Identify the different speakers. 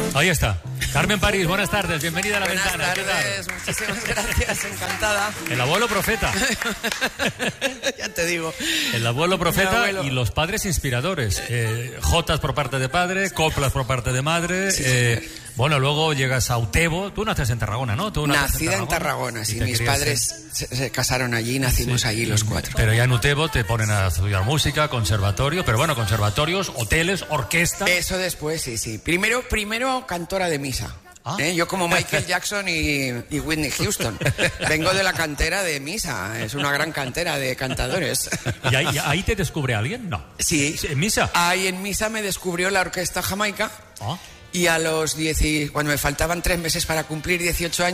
Speaker 1: Ahí está. Carmen París, buenas tardes, bienvenida a La Ventana.
Speaker 2: Buenas tardes, muchísimas gracias, encantada.
Speaker 1: El abuelo profeta.
Speaker 2: Ya te digo.
Speaker 1: El abuelo profeta y los padres inspiradores. Jotas por parte de padre, coplas por parte de madre. Sí, bueno, luego llegas a Utebo. Tú naces en Tarragona, ¿no? ¿Tú
Speaker 2: Nacida en Tarragona, sí. Mis padres se casaron allí, nacimos allí los cuatro.
Speaker 1: Pero ya en Utebo te ponen a estudiar música, conservatorio. Pero bueno, conservatorios, hoteles, orquesta.
Speaker 2: Eso después, sí. Primero cantora de misa. Yo como Michael Jackson y Whitney Houston. Vengo de la cantera de misa. Es una gran cantera de cantadores.
Speaker 1: ¿Y ahí te descubre alguien? No.
Speaker 2: Sí.
Speaker 1: ¿En misa?
Speaker 2: Ahí en misa me descubrió la Orquesta Jamaica. Y a los cuando me faltaban 3 meses para cumplir 18 años,